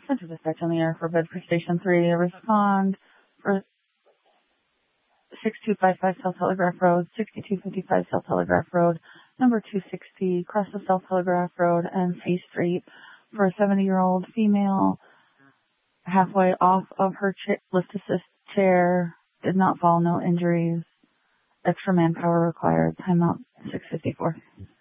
Central Dispatch on the air for Bedford Station 3. Respond for 6255 South Telegraph Road, 6255 South Telegraph Road, number 260, across the South Telegraph Road and C Street for a 70-year-old female halfway off of her lift assist chair. Did not fall, no injuries. Extra manpower required. Timeout 6:54.